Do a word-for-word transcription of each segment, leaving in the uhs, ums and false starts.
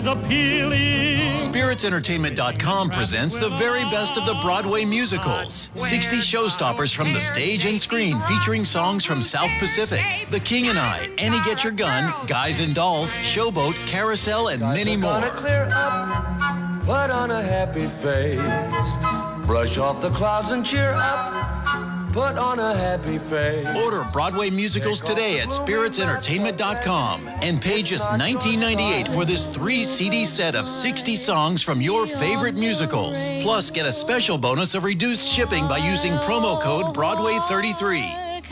Appealing. Spirits Entertainment dot com presents the very best of the Broadway musicals. sixty showstoppers from the stage and screen featuring songs from South Pacific, The King and I, Annie Get Your Gun, Guys and Dolls, Showboat, Carousel, and many more. Clear up, put on a happy face, brush off the clouds and cheer up. Put on a happy face. Order Broadway musicals today at Spirits Entertainment dot com and pay just nineteen ninety-eight for this three C D set of sixty songs from your favorite musicals. Plus, get a special bonus of reduced shipping by using promo code Broadway thirty-three.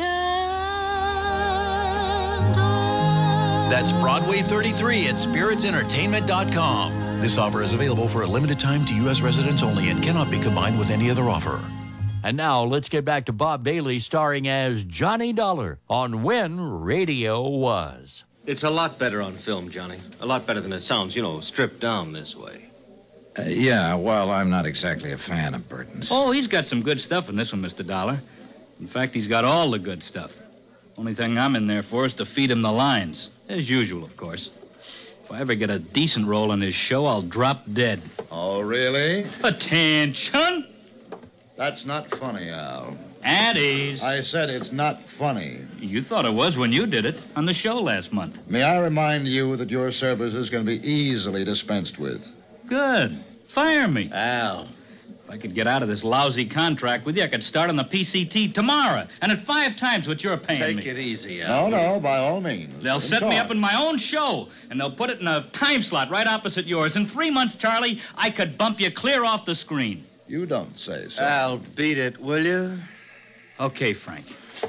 That's Broadway thirty-three at Spirits Entertainment dot com. This offer is available for a limited time to U S residents only and cannot be combined with any other offer. And now, let's get back to Bob Bailey starring as Johnny Dollar on When Radio Was. It's a lot better on film, Johnny. A lot better than it sounds, you know, stripped down this way. Uh, yeah, well, I'm not exactly a fan of Burton's. Oh, he's got some good stuff in this one, Mister Dollar. In fact, he's got all the good stuff. Only thing I'm in there for is to feed him the lines. As usual, of course. If I ever get a decent role in his show, I'll drop dead. Oh, really? Attention! That's not funny, Al. At ease. I said it's not funny. You thought it was when you did it on the show last month. May I remind you that your services can be easily dispensed with? Good. Fire me. Al. If I could get out of this lousy contract with you, I could start on the P C T tomorrow, and at five times what you're paying Take me. it easy, Al. No, no, by all means. They'll set Talk. me up in my own show, and they'll put it in a time slot right opposite yours. In three months, Charlie, I could bump you clear off the screen. You don't say so. Al, beat it, will you? Okay, Frank.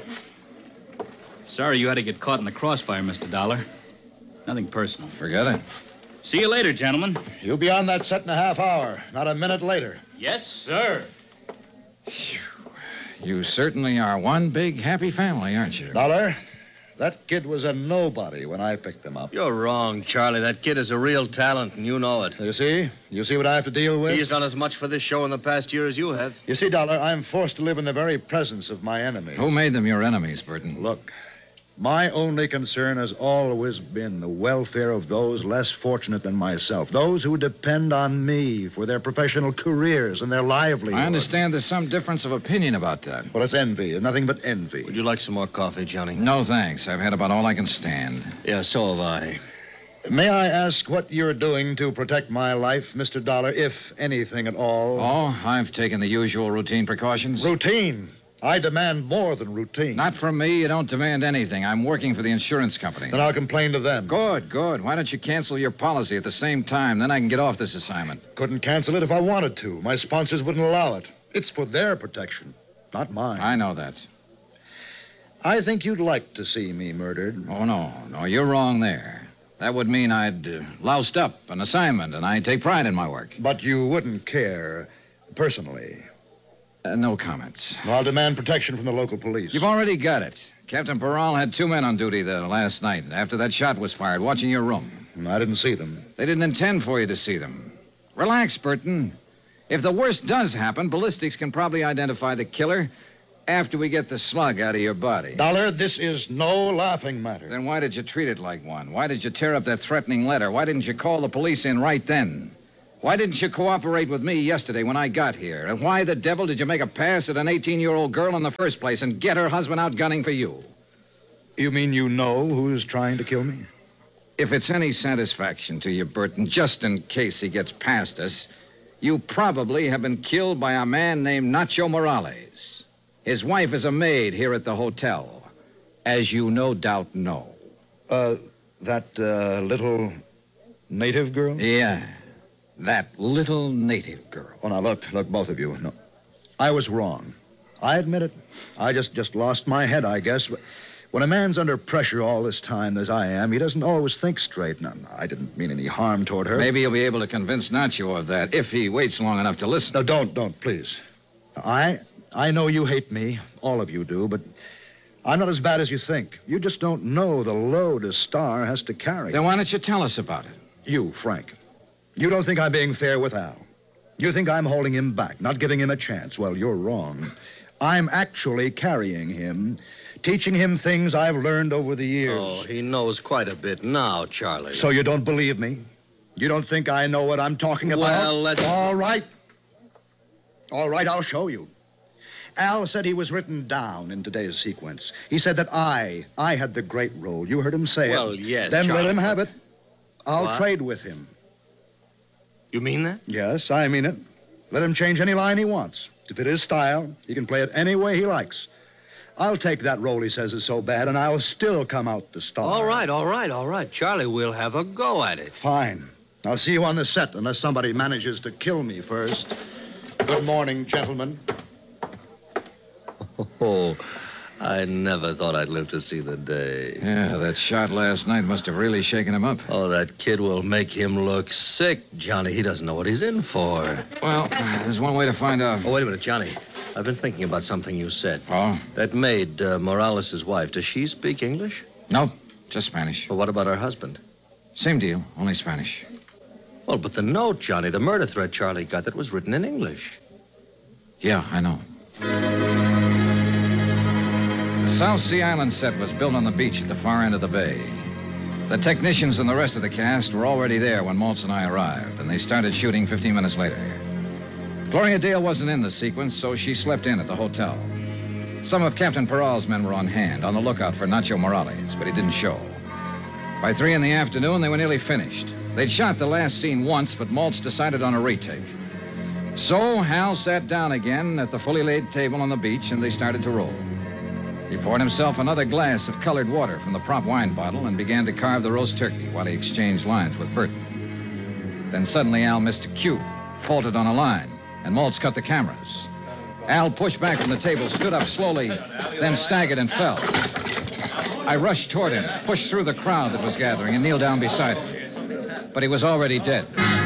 Sorry you had to get caught in the crossfire, Mister Dollar. Nothing personal. Forget it. See you later, gentlemen. You'll be on that set in a half hour, not a minute later. Yes, sir. You certainly are one big happy family, aren't you? Dollar, that kid was a nobody when I picked him up. You're wrong, Charlie. That kid is a real talent, and you know it. You see? You see what I have to deal with? He's done as much for this show in the past year as you have. You see, Dollar, I'm forced to live in the very presence of my enemy. Who made them your enemies, Burton? Look, my only concern has always been the welfare of those less fortunate than myself, those who depend on me for their professional careers and their livelihood. I understand there's some difference of opinion about that. Well, it's envy, nothing but envy. Would you like some more coffee, Johnny? No, thanks. I've had about all I can stand. Yeah, so have I. May I ask what you're doing to protect my life, Mister Dollar, if anything at all? Oh, I've taken the usual routine precautions. Routine? I demand more than routine. Not from me. You don't demand anything. I'm working for the insurance company. Then I'll complain to them. Good, good. Why don't you cancel your policy at the same time? Then I can get off this assignment. Couldn't cancel it if I wanted to. My sponsors wouldn't allow it. It's for their protection, not mine. I know that. I think you'd like to see me murdered. Oh, no. No, you're wrong there. That would mean I'd uh, loused up an assignment, and I take pride in my work. But you wouldn't care personally. Uh, no comments. Well, I'll demand protection from the local police. You've already got it. Captain Peral had two men on duty there last night after that shot was fired, watching your room. I didn't see them. They didn't intend for you to see them. Relax, Burton. If the worst does happen, ballistics can probably identify the killer after we get the slug out of your body. Dollar, this is no laughing matter. Then why did you treat it like one? Why did you tear up that threatening letter? Why didn't you call the police in right then? Why didn't you cooperate with me yesterday when I got here? And why the devil did you make a pass at an eighteen-year-old girl in the first place and get her husband out gunning for you? You mean you know who's trying to kill me? If it's any satisfaction to you, Burton, just in case he gets past us, you probably have been killed by a man named Nacho Morales. His wife is a maid here at the hotel, as you no doubt know. Uh, that uh, little native girl? Yeah. That little native girl. Oh, now, look, look, both of you. No, I was wrong. I admit it. I just, just lost my head, I guess. But when a man's under pressure all this time, as I am, he doesn't always think straight. Now, I didn't mean any harm toward her. Maybe you'll be able to convince Nacho of that, if he waits long enough to listen. No, don't, don't, please. I, I know you hate me. All of you do, but I'm not as bad as you think. You just don't know the load a star has to carry. Then why don't you tell us about it? You, Frank. You don't think I'm being fair with Al. You think I'm holding him back, not giving him a chance. Well, you're wrong. I'm actually carrying him, teaching him things I've learned over the years. Oh, he knows quite a bit now, Charlie. So you don't believe me? You don't think I know what I'm talking about? Well, let's... All right. All right, I'll show you. Al said he was written down in today's sequence. He said that I, I had the great role. You heard him say it. Well, yes, Then Charlie. let him have it. I'll What? trade with him. You mean that? Yes, I mean it. Let him change any line he wants. To fit his style, he can play it any way he likes. I'll take that role he says is so bad, and I'll still come out the star. All right, all right, all right. Charlie, we'll have a go at it. Fine. I'll see you on the set, unless somebody manages to kill me first. Good morning, gentlemen. Oh, I never thought I'd live to see the day. Yeah, that shot last night must have really shaken him up. Oh, that kid will make him look sick, Johnny. He doesn't know what he's in for. Well, there's one way to find out. Oh, wait a minute, Johnny. I've been thinking about something you said. Oh? That maid, uh, Morales' wife, does she speak English? No, just Spanish. Well, what about her husband? Same deal, only Spanish. Well, but the note, Johnny, the murder threat Charlie got, that was written in English. Yeah, I know. The South Sea Island set was built on the beach at the far end of the bay. The technicians and the rest of the cast were already there when Maltz and I arrived, and they started shooting fifteen minutes later. Gloria Dale wasn't in the sequence, so she slept in at the hotel. Some of Captain Peral's men were on hand, on the lookout for Nacho Morales, but he didn't show. By three in the afternoon, they were nearly finished. They'd shot the last scene once, but Maltz decided on a retake. So Hal sat down again at the fully laid table on the beach, and they started to roll. He poured himself another glass of colored water from the prop wine bottle and began to carve the roast turkey while he exchanged lines with Burton. Then suddenly Al missed a cue, faltered on a line, and Maltz cut the cameras. Al pushed back from the table, stood up slowly, then staggered and fell. I rushed toward him, pushed through the crowd that was gathering, and kneeled down beside him. But he was already dead.